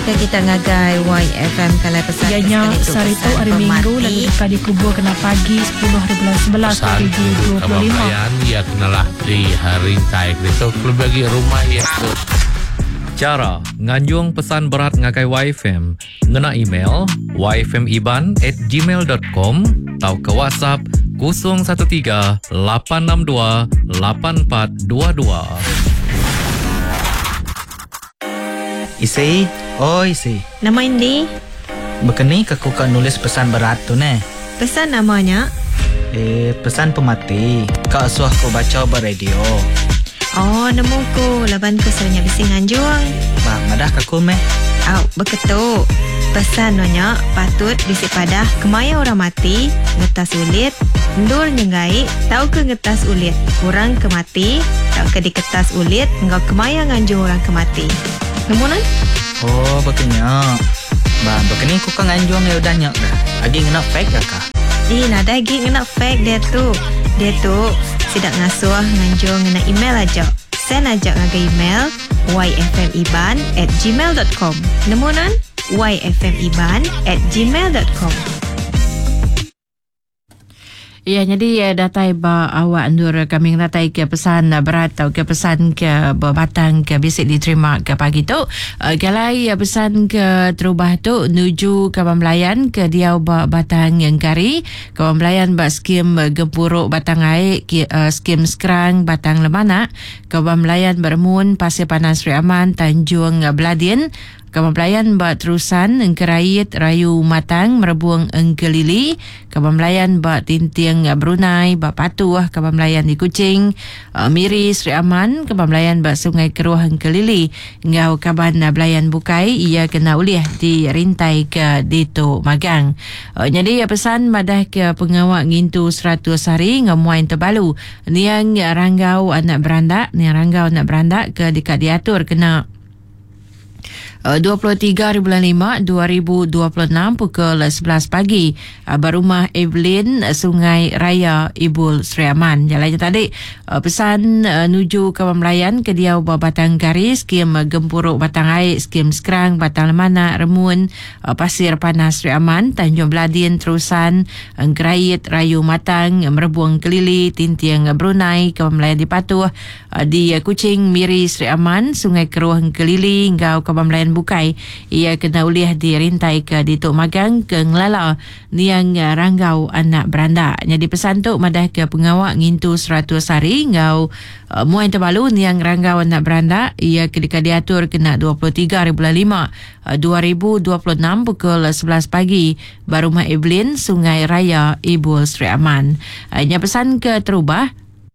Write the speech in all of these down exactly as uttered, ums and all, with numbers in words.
Kita ngagai Y F M kalau pesan ianya sarito hari Minggu lalu dekat dikubur kena pagi sepuluh hari bulan sebelas dua ribu dua puluh lima. Ya kenalah di hari taik itu perlu bagi rumah ya. Cara nganjung pesan berat ngagai Y F M ngena email y f m iban at gmail dot com atau ke WhatsApp kosong satu tiga lapan enam dua lapan empat dua dua. Isi, oh isi. Nama Indi? Begini aku kan nulis pesan berat tu ne. Pesan namanya? Eh, pesan pemati. Kau suah aku baca beradio. Oh, nemu ku. Laban ku sebenarnya bising anjung. Bah, madah aku meh. Au, beketuk. Pesan nanya patut bisik padah kemaya orang mati, ngetas ulit, ndur nyengai, tahu ke ngetas ulit. Orang kemati, tahu ke diketas ulit, engkau kemaya nganjung orang kemati. Nemunan? Oh, begini. Bah, begini aku kan nganjung ya udah nyak dah. Agi ngena fake dah kah? Eh, nada agi ngena fake dia tu. Dia tu sidak ngasuh nganjung ngena email aja. Send aja ngaga email y f m iban at gmail dot com. Nemunan? y f m iban at gmail dot com. Ya, jadi datai ba awak nur kami datai ke pesan berat atau ke pesan ke batang ke bisik diterima ke pagi tu. Uh, galai pesan ke terubah tu nuju ke pembelayan ke dia ba batang yang kari, ke pembelayan ba skim gempuruk batang air, ke, uh, skim sekerang batang lemana, ke pembelayan bermun Pasir Panas Sri Aman Tanjung Beladin. Kepembelayan ba terusan engkerait rayu matang merebuang engkelili. Kepembelayan ba tinting Brunei ba patuah. Kepembelayan di Kuching uh, Miri Sri Aman. Kepembelayan ba Sungai Keruh engkelili. Ngau kaban belayan bukai ia kena uliah di rintai ke Dito Magang. Uh, jadi pesan madah ke pengawak ngintu seratus hari ngamuain terbalu. Niang ranggau anak berandak, niang ranggau anak berandak ke dekat diatur kena Uh, dua puluh tiga hari bulan lima dua ribu dua puluh enam pukul sebelas pagi uh, berumah Evelyn Sungai Raya Ibul Sri Aman. Jalannya tadi uh, pesan uh, nuju ke pembelayan ke dia batang kari, skim uh, gempuruk batang air, skim sekerang batang lemana remun uh, Pasir Panas Sri Aman Tanjung Beladin terusan engkerait rayu matang merebuang kelili tintiang Brunei ke pembelayan di Patuh uh, di uh, Kuching Miri Sri Aman Sungai Keruh kelili ngau ke pembelayan bukai ia kena uliah di rintai ke Dituk Magang ke Ngelala niang ranggau anak berandak. Jadi pesan tu madah ke pengawak ngintu seratus hari ngau uh, muai terbalu niang ranggau anak berandak ia ketika diatur kena dua puluh tiga hari bulan lima uh, dua ribu dua puluh enam pukul sebelas pagi berumah Evelyn Sungai Raya Ibul Sri Aman. Uh, ini pesan ke terubah.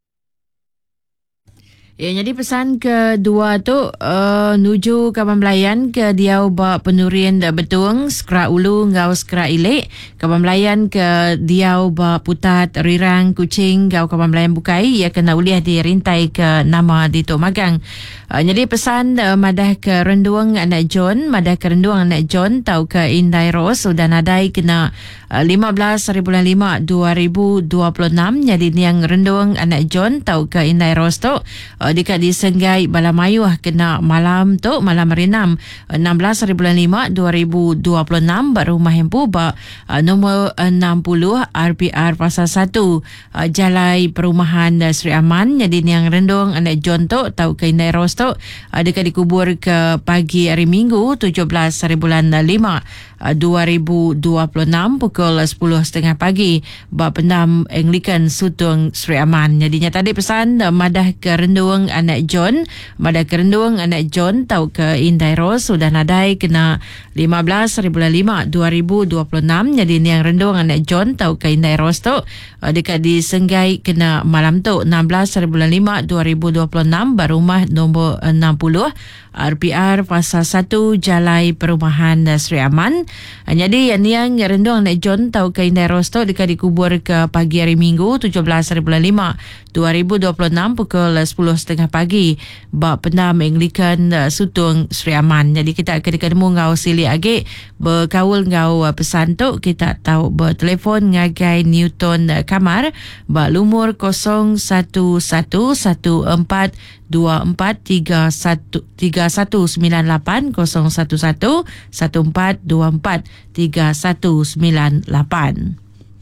Ya, jadi pesan kedua tu uh, nuju ke pembelayan ke dia ba penurian betung skra ulu ngau skra ilik ke pembelayan ke dia ba putat rirang Kuching ngau ke pembelayan bukai ia kena uliah di rintai ke nama Dito Magang. Uh, jadi pesan uh, madah ke renduang anak John, madah ke renduang anak John tau ke Indai Ros sudah nadai kena uh, lima belas hari bulan lima dua ribu dua puluh enam. Jadi ni yang renduang anak John tau ke Indai Ros tu uh, dekat di Senggai Balamayuh kena malam tu malam renam enam belas hari bulan lima dua ribu dua puluh enam berumah hempu ba uh, nombor enam puluh R P R Pasal satu uh, Jalai Perumahan uh, Sri Aman. Jadi ni yang rendung anak John tu tau ke Indai Ros tu uh, dekat dikubur ke pagi hari Minggu tujuh belas hari bulan lima dua ribu dua puluh enam pukul sepuluh tiga puluh pagi ba pendam Anglican Sutung Sri Aman. Jadinya tadi pesan uh, madah ke rendung anak John, madah ke rendung anak John tau ke Indai Ros sudah nadai kena lima belas hari bulan lima dua ribu dua puluh enam. Jadi ni yang rendung anak John tau ke Indai Ros tu uh, dekat di Senggai kena malam tu enam belas hari bulan lima dua ribu dua puluh enam berumah nombor enam puluh R P R Pasal satu Jalai Perumahan Sri Aman. Jadi yang yang rendung anak John tau ke Indai Ros tu dekat dikubur ke pagi hari Minggu tujuh belas hari bulan lima dua ribu dua puluh enam pukul sepuluh tiga puluh pagi ba pendam Anglican uh, Sutung Sri Aman. Jadi kita akan ketemu ngau sili agi berkaul ngau uh, pesan tu kita tahu bertelefon ngagai Newton uh, Kamar ba lumur kosong satu satu satu empat dua empat tiga satu tiga satu sembilan lapan kosong satu satu satu empat dua empat tiga satu sembilan lapan.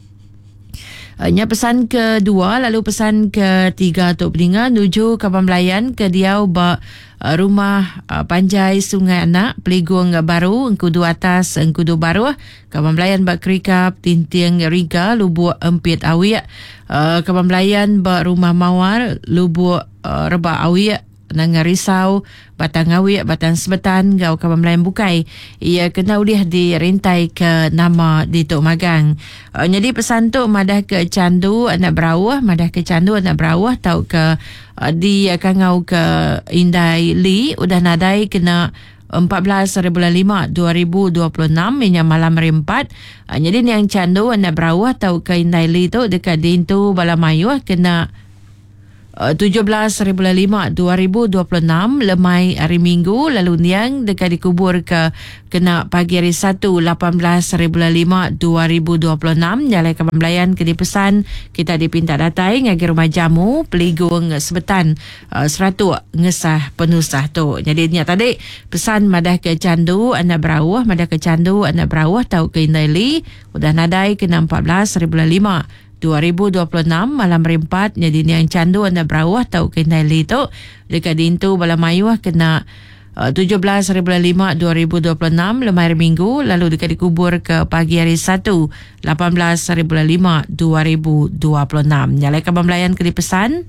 Nya pesan kedua, lalu pesan ketiga untuk pendengar nuju Kapal Melayan ke Diau ba uh, rumah uh, Panjai Sungai Anak Peligung Baru Engkudu Atas Engkudu Baru Kapal Melayan ba Kerikap Tinting Riga Lubuk Empit Awiak uh, Kapal Melayan ba Rumah Mawar Lubuk uh, Rebak Awiak Nanga Risau Batang Awiak Batang Sebetan Gau Kapal Melayan Bukai. Ia kena uliah dirintai ke nama di Tok Magang. Uh, jadi pesan tu madah ke Candu anak berawah, madah ke Candu anak berawah tau ke uh, di Kangau ke Indai Li udah nadai kena empat belas hari bulan lima dua ribu dua puluh enam yang malam hari empat. Uh, jadi ni yang Candu anak berawah tau ke Indai Li tu dekat Dintu Balamayu kena Uh, tujuh belas hari bulan lima dua ribu dua puluh enam lemai hari Minggu, lalu niang dekat dikubur ke kena pagi hari satu lapan belas hari bulan lima dua ribu dua puluh enam. Jalai Kapal Melayan ke dipesan kita dipinta datai ngagi rumah jamu Peligung Sebetan uh, seratus ngesah penusah tu. Jadi ni tadi pesan madah ke Candu anak berawah, madah ke Candu anak berawah tau ke Indai Li udah nadai kena empat belas hari bulan lima dua ribu dua puluh enam malam hari empat. Jadi ni yang Candu anak berawah tau ke Indai Li tu dekat Dintu Balamayu kena uh, tujuh belas hari bulan lima dua ribu dua puluh enam lemai hari Minggu, lalu dekat dikubur ke pagi hari satu lapan belas hari bulan lima dua ribu dua puluh enam. Nyalai Kapal Melayan ke dipesan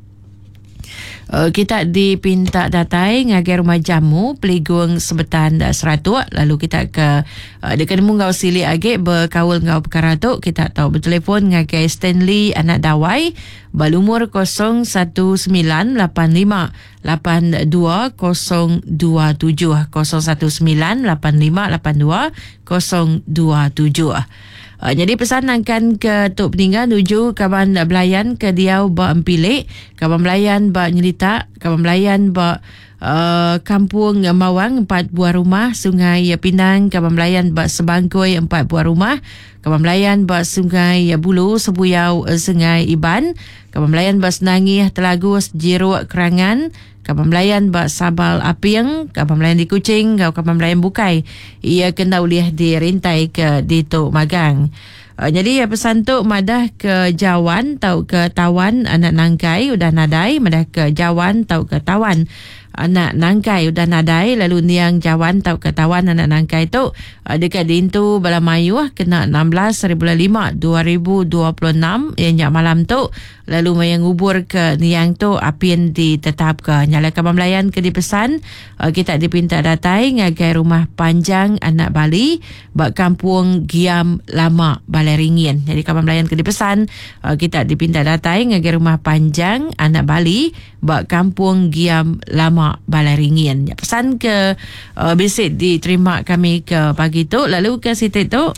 Uh, kita dipinta datai ngagai rumah jamu Peligung Sebetan seratus, lalu kita ke uh, dekat munggau sili age berkawal ngau perkara tu kita tahu bertelefon ngagai Stanley anak dawai balumur kosong satu sembilan lapan lima lapan dua kosong dua tujuh kosong satu sembilan lapan lima lapan dua kosong dua tujuh. Uh, jadi pesan akan ke Tok Peninggal nuju Kapal Melayan ke Diau ba Empilik, Kapal Melayan ba Nyelita, Kapal Melayan ba uh, Kampung Mawang empat buah rumah, Sungai Pinang, Kapal Melayan ba Sebangkoi empat buah rumah, Kapal Melayan ba Sungai Bulu, Sebuyau Sungai Iban, Kapal Melayan ba Senangih Telagus Jeruk Kerangan, Kapal Melayan ba Sabal Apiang, Kapal Melayan di Kuching, Gau Kapal Melayan Bukai. Ia kena uliah dirintai ke di Tok Magang. Uh, jadi ya pesan tu madah ke Jawan tau ke Tawan anak Nangkai udah nadai, madah ke Jawan tau ke Tawan anak Nangkai udah nadai, lalu niang Jawan tau ke Tawan anak Nangkai tu uh, dekat Dintu Balamayu kena enam belas hari bulan lima dua ribu dua puluh enam yang malam tu, lalu mayang ubur ke niang tu apian ditetapkan. Nyala Kapal Melayan ke dipesan uh, kita dipinta datai ngagai rumah panjang anak Bali bak Kampung Giam Lama Balai Ringin. Jadi Kapal Melayan ke dipesan uh, kita dipinta datai ngagai rumah panjang anak Bali bak Kampung Giam Lama Balai Ringin. Ya, pesan ke uh, bisik diterima kami ke pagi tu, lalu ke situ tu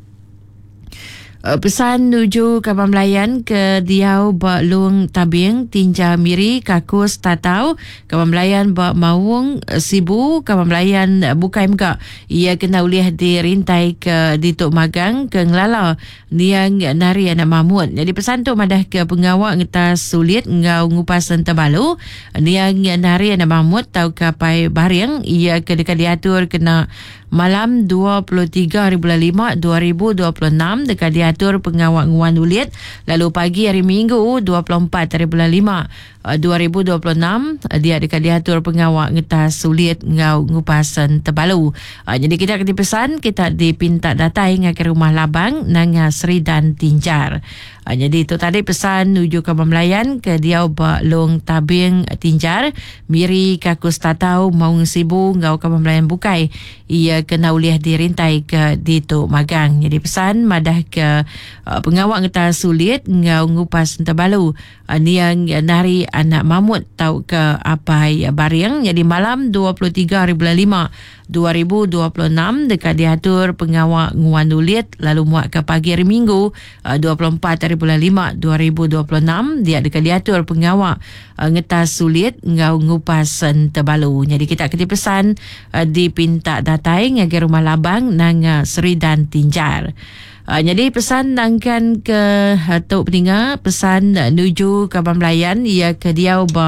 Uh, pesan nuju Kapal Melayan ke Diau ba Lung Tabing Tinja Miri Kakus Tatau, Kapal Melayan ba Mawung Sibu, Kapal Melayan Bukai Muka. Ia kena uliah dirintai ke di Tok Magang ke Ngelala niang nari anak Mahmud. Jadi pesan tu madah ke pengawak ngetas sulit ngau ngupasan terbalu niang nari anak Mahmud tau kapai Baring. Ia ke dekat diatur kena malam dua puluh tiga hari bulan lima dua ribu dua puluh enam dekat diatur pengawak nguan ulit, lalu pagi hari Minggu dua puluh empat hari bulan lima dua ribu dua puluh enam dia dekat diatur pengawak ngetas sulit ngau ngupasan terbalu. Uh, jadi kita kena pesan kita dipinta datai ke rumah labang nanga Sri dan Tinjar. Uh, jadi itu tadi pesan nuju Kapal Melayan ke Diau ba Long Tabing Tinjar Miri Kakus Tatau Maung Sibu ngau Kapal Melayan Bukai. Ia kena uliah dirintai ke di Tok Magang. Jadi pesan madah ke uh, pengawak ngetas sulit ngau ngupas terbalu uh, niang nari anak Mahmud tau ke Apai Baring. Jadi malam dua puluh tiga hari bulan lima dua ribu dua puluh enam dekat diatur pengawak nguan ulit, lalu muat ke pagi hari Minggu uh, dua puluh empat hari bulan lima dua ribu dua puluh enam dia dekat diatur pengawak uh, ngetas sulit ngau ngupasan terbalu. Jadi kita kena pesan uh, dipinta datai ngagai rumah labang nang uh, Sri dan Tinjar. Uh, jadi pesan nangkan ke uh, Tok Peninggal, pesan uh, nuju Kapal Melayan ia ke Diau ba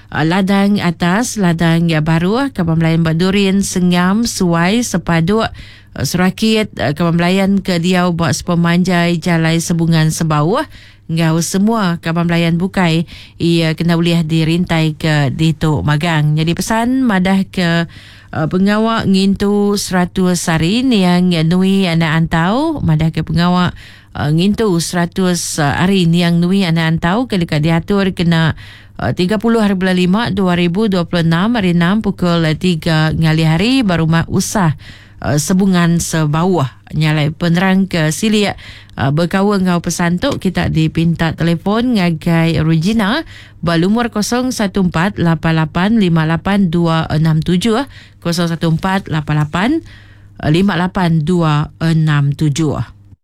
uh, ladang atas, ladang ya baru, Kapal Melayan Badurin, Sengam, Suai, Sepaduk, uh, Surakit, uh, Kapal Melayan ke Diau, Buat Sepemanjai, Jalai Sebungan Sebawah, ngau semua Kapal Melayan Bukai ia kena boleh dirintai ke Ditok Magang. Jadi pesan madah ke uh, pengawak ngintu seratus hari yang nui anak antau, madah ke pengawak uh, ngintu seratus hari yang nui anak antau kalau diatur kena uh, tiga puluh hari bulan lima dua ribu dua puluh enam hari enam pukul tiga ngali hari baru mak usah Uh, sebungan sebawah nyalai penerang ke silia uh, berkawan ngau pesan tu kita dipinta telefon ngagai Regina berlumur kosong satu empat lapan lapan lima lapan dua enam tujuh kosong satu empat lapan lapan lima lapan dua enam tujuh.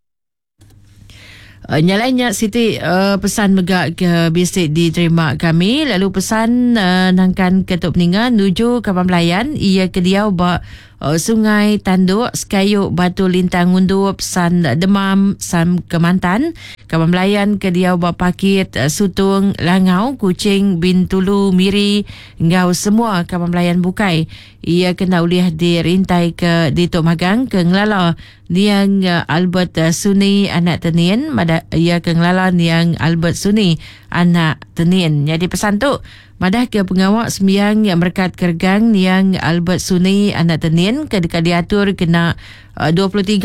Uh, nyalainya Siti uh, pesan megak ke bisik diterima kami, lalu pesan uh, nangkan Ketuk Peningan nuju Kapal Melayan ia ke Diau ba uh, Sungai Tanduk Sekayuk Batu Lintang Undup San Demam San Kemantan Kapal Melayan ke Diau ba Pakit uh, Sutung Langau Kuching Bintulu Miri ngau semua Kapal Melayan Bukai ia kena uliah dirintai ke Ditok Magang ke Ngelala yang uh, Albert uh, Suni anak Tenin madah ia ke Ngelala yang Albert Suni anak Tenin. Jadi pesan tu madah ke pengawak sembiang yang berkat kergang yang Albert Suni anak Tenin ke dekat diatur kena uh, dua puluh tiga